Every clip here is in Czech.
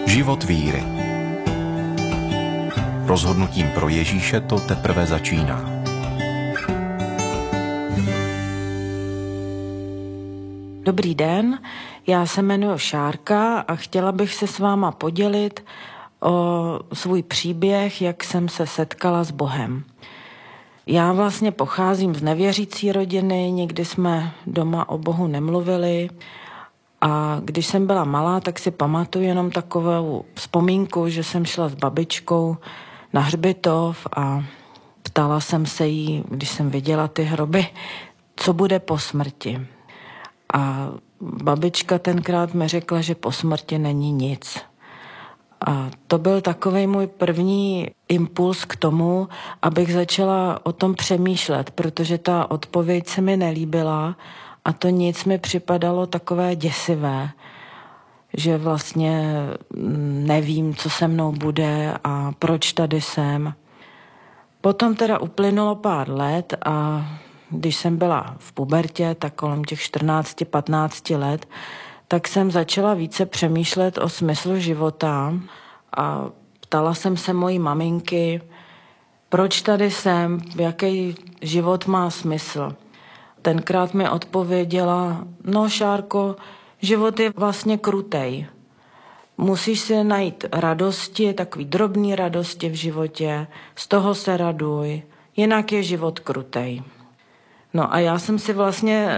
Život víry. Rozhodnutím pro Ježíše to teprve začíná. Dobrý den, já se jmenuji Šárka a chtěla bych se s váma podělit o svůj příběh, jak jsem se setkala s Bohem. Já vlastně pocházím z nevěřící rodiny, nikdy jsme doma o Bohu nemluvili a když jsem byla malá, tak si pamatuju jenom takovou vzpomínku, že jsem šla s babičkou na hřbitov a ptala jsem se jí, když jsem viděla ty hroby, co bude po smrti. A babička tenkrát mi řekla, že po smrti není nic. A to byl takovej můj první impuls k tomu, abych začala o tom přemýšlet, protože ta odpověď se mi nelíbila a to nic mi připadalo takové děsivé, že vlastně nevím, co se mnou bude a proč tady jsem. Potom teda uplynulo pár let a když jsem byla v pubertě, tak kolem těch 14-15 let, tak jsem začala více přemýšlet o smyslu života a ptala jsem se mojí maminky, proč tady jsem, jaký život má smysl. Tenkrát mi odpověděla, no Šárko, život je vlastně krutej. Musíš si najít radosti, takový drobný radosti v životě, z toho se raduj, jinak je život krutej. No a já jsem si vlastně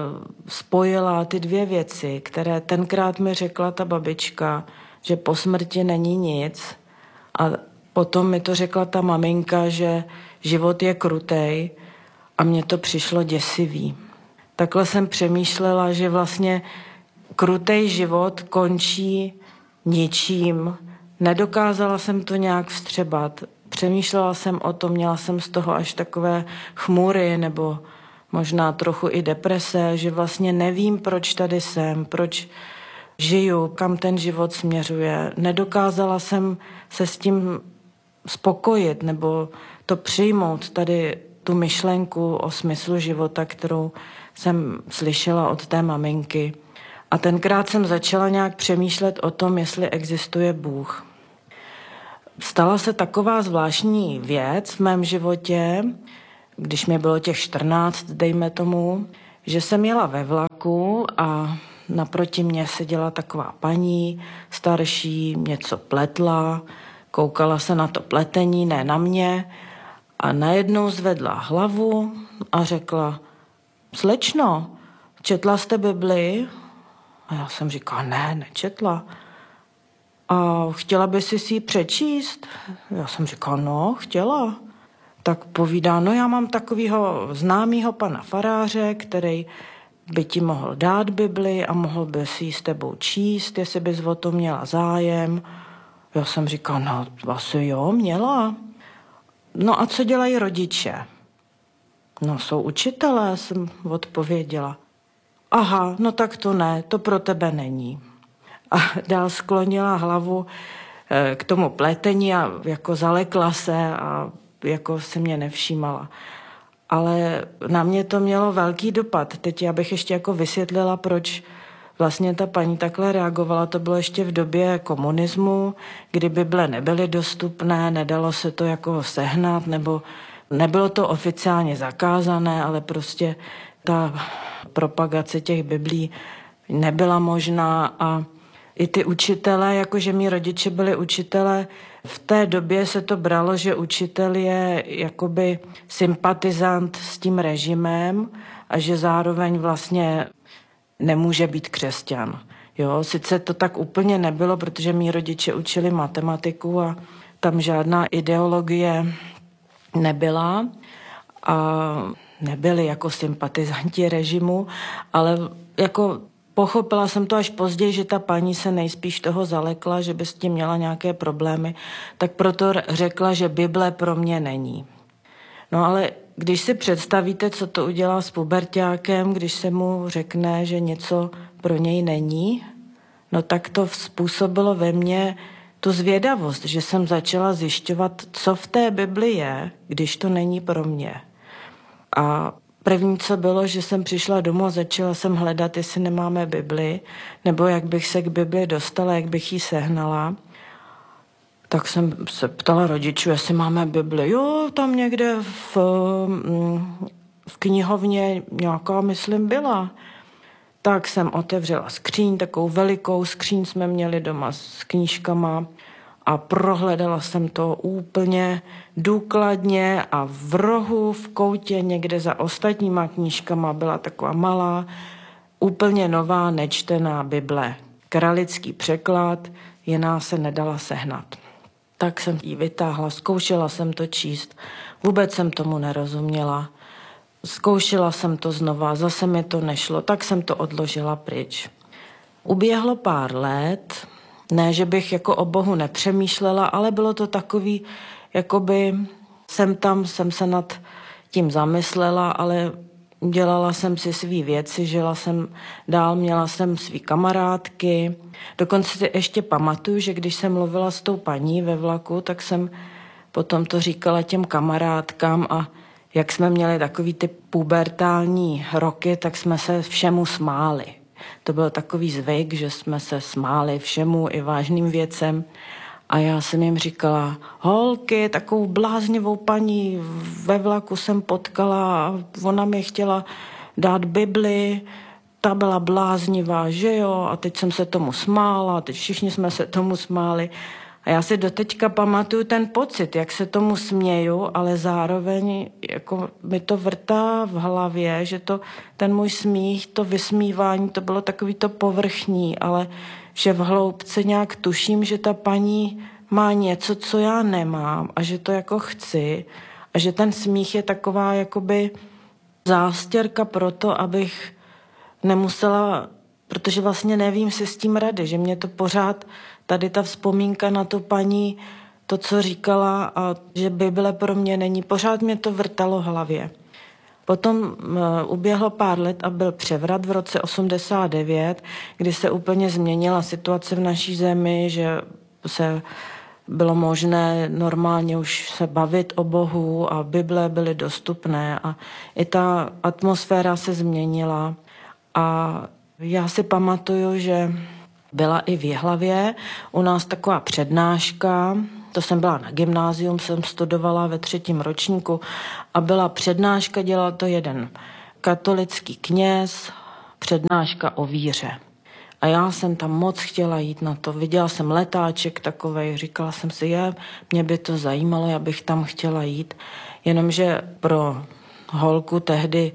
spojila ty dvě věci, které tenkrát mi řekla ta babička, že po smrti není nic a potom mi to řekla ta maminka, že život je krutej a mně to přišlo děsivý. Takhle jsem přemýšlela, že vlastně krutej život končí ničím. Nedokázala jsem to nějak vstřebat. Přemýšlela jsem o tom, měla jsem z toho až takové chmury nebo možná trochu i deprese, že vlastně nevím, proč tady jsem, proč žiju, kam ten život směřuje. Nedokázala jsem se s tím spokojit nebo to přijmout, tady tu myšlenku o smyslu života, kterou jsem slyšela od té maminky. A tenkrát jsem začala nějak přemýšlet o tom, jestli existuje Bůh. Stala se taková zvláštní věc v mém životě, když mi bylo těch 14, dejme tomu, že jsem jela ve vlaku a naproti mě seděla taková paní starší, něco pletla, koukala se na to pletení, ne na mě a najednou zvedla hlavu a řekla, slečno, četla jste Bibli? A já jsem říkala, ne, nečetla. A chtěla by si ji přečíst? Já jsem říkala, no, chtěla. Tak povídá, no já mám takového známého pana faráře, který by ti mohl dát Bibli a mohl by si ji s tebou číst, jestli bys o to měla zájem. Já jsem říkala, no asi jo, měla. No a co dělají rodiče? No jsou učitelé, jsem odpověděla. Aha, no tak to ne, to pro tebe není. A dál sklonila hlavu k tomu pletení a jako zalekla se a jako se mě nevšímala. Ale na mě to mělo velký dopad. Teď já bych ještě jako vysvětlila, proč vlastně ta paní takhle reagovala. To bylo ještě v době komunismu, kdy Bible nebyly dostupné, nedalo se to jako sehnat, nebo nebylo to oficiálně zakázané, ale prostě ta propagace těch Biblí nebyla možná a i ty učitelé, jakože mí rodiče byli učitelé, v té době se to bralo, že učitel je jakoby sympatizant s tím režimem a že zároveň vlastně nemůže být křesťan. Jo, sice to tak úplně nebylo, protože mí rodiče učili matematiku a tam žádná ideologie nebyla a nebyli jako sympatizanti režimu, ale jako pochopila jsem to až později, že ta paní se nejspíš toho zalekla, že by s tím měla nějaké problémy, tak proto řekla, že Bible pro mě není. No ale když si představíte, co to udělá s puberťákem, když se mu řekne, že něco pro něj není, no tak to způsobilo ve mně tu zvědavost, že jsem začala zjišťovat, co v té Bibli je, když to není pro mě. A První, co bylo, že jsem přišla domů a začala jsem hledat, jestli nemáme Bibli, nebo jak bych se k Bibli dostala, jak bych ji sehnala. Tak jsem se ptala rodičů, jestli máme Bibli. Jo, tam někde v knihovně nějaká, myslím, byla. Tak jsem otevřela skříň, takovou velikou skříň jsme měli doma s knížkama a prohledala jsem to úplně důkladně a v rohu, v koutě, někde za ostatníma knížkama byla taková malá, úplně nová, nečtená Bible. Kralický překlad, jiná se nedala sehnat. Tak jsem ji vytáhla, zkoušela jsem to číst, vůbec jsem tomu nerozuměla. Zkoušela jsem to znova, zase mi to nešlo, tak jsem to odložila pryč. Uběhlo pár let, ne, že bych jako o Bohu nepřemýšlela, ale bylo to takový, jakoby jsem se nad tím zamyslela, ale dělala jsem si svý věci, žila jsem dál, měla jsem svý kamarádky. Dokonce si ještě pamatuju, že když jsem mluvila s tou paní ve vlaku, tak jsem potom to říkala těm kamarádkám a jak jsme měli takový ty pubertální roky, tak jsme se všemu smáli. To byl takový zvyk, že jsme se smáli všemu i vážným věcem. A já jsem jim říkala, holky, takovou bláznivou paní ve vlaku jsem potkala a ona mi chtěla dát Bibli, ta byla bláznivá, že jo? A teď jsem se tomu smála, teď všichni jsme se tomu smáli. A já si doteďka pamatuju ten pocit, jak se tomu směju, ale zároveň jako mi to vrtá v hlavě, že ten můj smích, to vysmívání, to bylo takový to povrchní, ale že v hloubce nějak tuším, že ta paní má něco, co já nemám a že to jako chci a že ten smích je taková jakoby zástěrka pro to, abych nemusela, protože vlastně nevím si s tím rady, že mě to pořád, tady ta vzpomínka na tu paní, to, co říkala a že Bible pro mě není, pořád mě to vrtalo v hlavě. Potom uběhlo pár let a byl převrat v roce 89, kdy se úplně změnila situace v naší zemi, že se bylo možné normálně už se bavit o Bohu a Bible byly dostupné a i ta atmosféra se změnila. A já si pamatuju, že byla i v Jihlavě u nás taková přednáška, to jsem byla na gymnázium, jsem studovala ve 3. ročníku a byla přednáška, dělal to jeden katolický kněz, přednáška o víře. A já jsem tam moc chtěla jít na to. Viděla jsem letáček takovej, říkala jsem si, mě by to zajímalo, já bych tam chtěla jít. Jenomže pro holku tehdy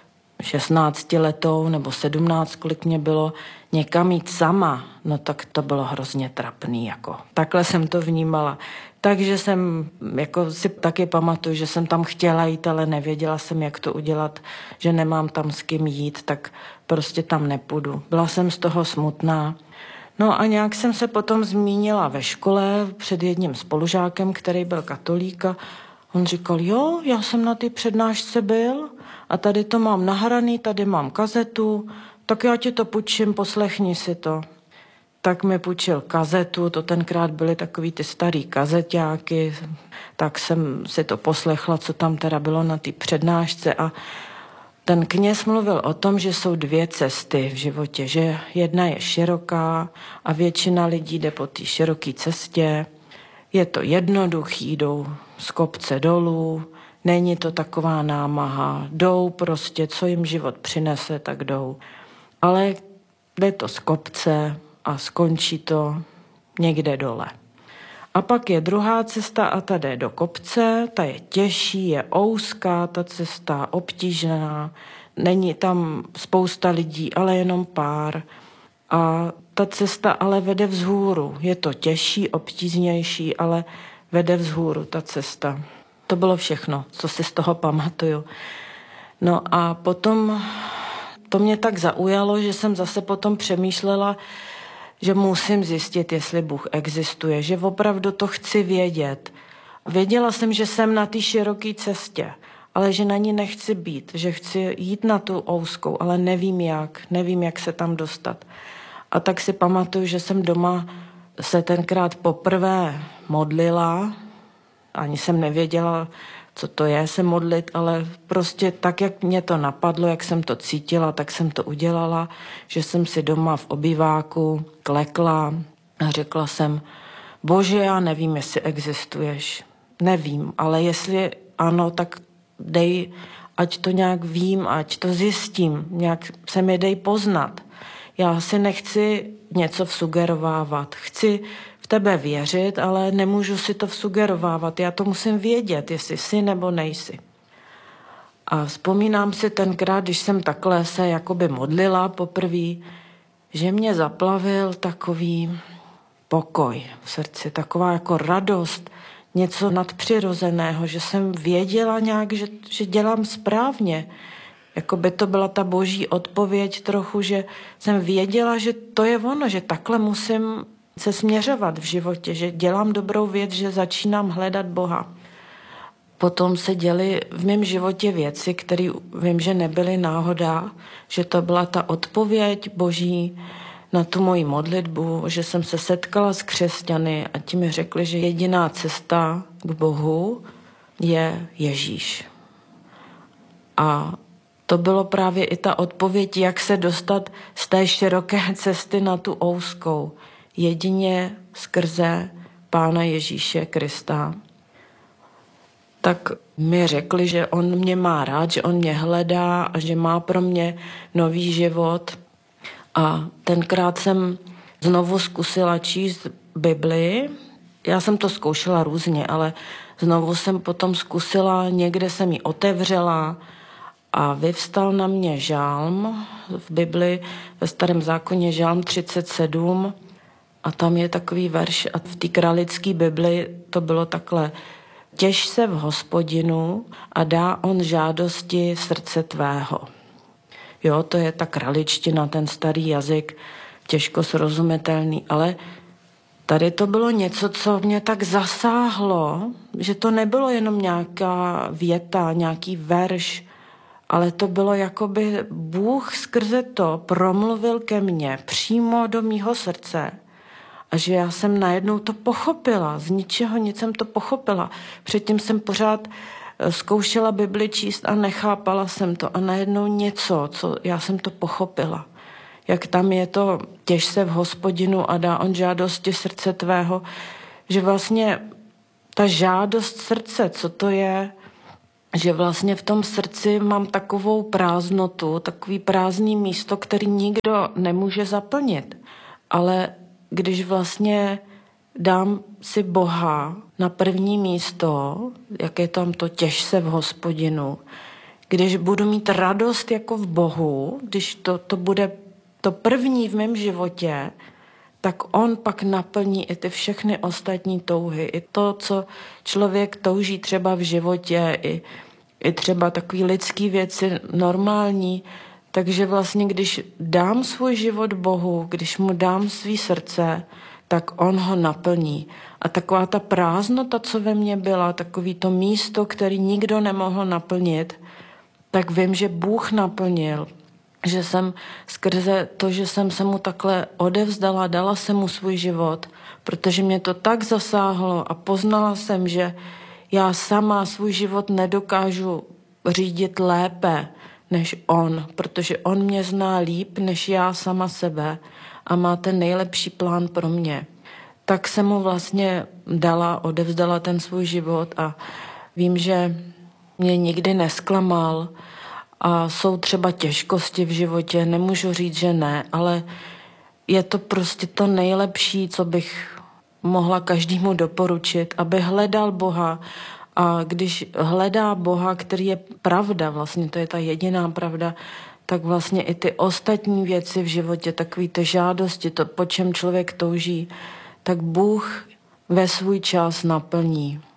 16letou nebo 17, kolik mě bylo, někam jít sama, no tak to bylo hrozně trapný, jako. Takhle jsem to vnímala. Takže jsem, jako si taky pamatuju, že jsem tam chtěla jít, ale nevěděla jsem, jak to udělat, že nemám tam s kým jít, tak prostě tam nepůjdu. Byla jsem z toho smutná. No a nějak jsem se potom zmínila ve škole před jedním spolužákem, který byl katolík a on říkal, jo, já jsem na té přednášce byl a tady to mám nahraný, tady mám kazetu, tak já ti to půjčím, poslechni si to. Tak mi půjčil kazetu, to tenkrát byly takový ty starý kazeťáky, tak jsem si to poslechla, co tam teda bylo na té přednášce a ten kněz mluvil o tom, že jsou 2 cesty v životě, že jedna je široká a většina lidí jde po té široké cestě. Je to jednoduchý, jdou z kopce dolů, není to taková námaha, jdou prostě, co jim život přinese, tak jdou. Ale jde to z kopce a skončí to někde dole. A pak je druhá cesta a ta jde do kopce, ta je těžší, je ouzká, ta cesta obtížná, není tam spousta lidí, ale jenom pár. A ta cesta ale vede vzhůru, je to těžší, obtížnější, ale vede vzhůru ta cesta. To bylo všechno, co si z toho pamatuju. No a potom to mě tak zaujalo, že jsem zase potom přemýšlela, že musím zjistit, jestli Bůh existuje, že opravdu to chci vědět. Věděla jsem, že jsem na té široké cestě, ale že na ní nechci být, že chci jít na tu ouzkou, ale nevím, jak se tam dostat. A tak si pamatuju, že jsem doma se tenkrát poprvé modlila, ani jsem nevěděla, co to je se modlit, ale prostě tak, jak mě to napadlo, jak jsem to cítila, tak jsem to udělala, že jsem si doma v obýváku klekla a řekla jsem: Bože, já nevím, jestli existuješ. Nevím, ale jestli ano, tak dej, ať to nějak vím, ať to zjistím, nějak se mi dej poznat. Já si nechci něco vsugerovávat. Chci v tebe věřit, ale nemůžu si to vsugerovávat. Já to musím vědět, jestli jsi nebo nejsi. A vzpomínám si tenkrát, když jsem takhle se jakoby modlila poprvé, že mě zaplavil takový pokoj v srdci, taková jako radost, něco nadpřirozeného, že jsem věděla nějak, že dělám správně. Jako by to byla ta boží odpověď trochu, že jsem věděla, že to je ono, že takhle musím se směřovat v životě, že dělám dobrou věc, že začínám hledat Boha. Potom se děly v mém životě věci, které vím, že nebyly náhoda, že to byla ta odpověď boží na tu moji modlitbu, že jsem se setkala s křesťany a ti mi řekli, že jediná cesta k Bohu je Ježíš. A to bylo právě i ta odpověď, jak se dostat z té široké cesty na tu ouzkou. Jedině skrze Pána Ježíše Krista. Tak mi řekli, že on mě má rád, že on mě hledá a že má pro mě nový život. A tenkrát jsem znovu zkusila číst Bibli. Já jsem to zkoušela různě, ale znovu jsem potom zkusila, někde jsem ji otevřela a vyvstal na mě žálm v Bibli, ve Starém zákoně žálm 37 a tam je takový verš a v té kralické Bibli to bylo takhle: Těš se v Hospodinu a dá on žádosti srdce tvého. Jo, to je ta kraličtina, ten starý jazyk, těžko srozumitelný, ale tady to bylo něco, co mě tak zasáhlo, že to nebylo jenom nějaká věta, nějaký verš, ale to bylo, jakoby Bůh skrze to promluvil ke mně přímo do mýho srdce. A že já jsem najednou to pochopila, z ničeho nic jsem to pochopila. Předtím jsem pořád zkoušela Bibli číst a nechápala jsem to. A najednou něco, co já jsem to pochopila. Jak tam je to, těš se v Hospodinu a dá on žádosti srdce tvého, že vlastně ta žádost srdce, co to je, že vlastně v tom srdci mám takovou prázdnotu, takový prázdný místo, který nikdo nemůže zaplnit. Ale když vlastně dám si Boha na první místo, jak je tam to těš se v Hospodinu, když budu mít radost jako v Bohu, když to bude to první v mém životě, tak on pak naplní i ty všechny ostatní touhy. I to, co člověk touží třeba v životě, i třeba takový lidský věci normální. Takže vlastně, když dám svůj život Bohu, když mu dám svý srdce, tak on ho naplní. A taková ta prázdnota, co ve mně byla, takový to místo, který nikdo nemohl naplnit, tak vím, že Bůh naplnil. Že jsem skrze to, že jsem se mu takhle odevzdala, dala jsem mu svůj život, protože mě to tak zasáhlo a poznala jsem, že já sama svůj život nedokážu řídit lépe než on, protože on mě zná líp než já sama sebe a má ten nejlepší plán pro mě. Tak jsem mu vlastně odevzdala ten svůj život a vím, že mě nikdy nesklamal a jsou třeba těžkosti v životě, nemůžu říct, že ne, ale je to prostě to nejlepší, co bych mohla každému doporučit, aby hledal Boha. A když hledá Boha, který je pravda, vlastně to je ta jediná pravda, tak vlastně i ty ostatní věci v životě, takový ty žádosti, to, po čem člověk touží, tak Bůh ve svůj čas naplní.